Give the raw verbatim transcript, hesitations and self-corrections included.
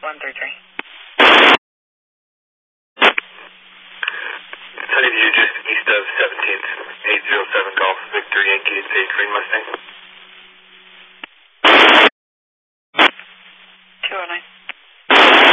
one three three. Honeyview just east of seventeenth, eight zero seven Golf, Victor Yankee, it's eight Green Mustang.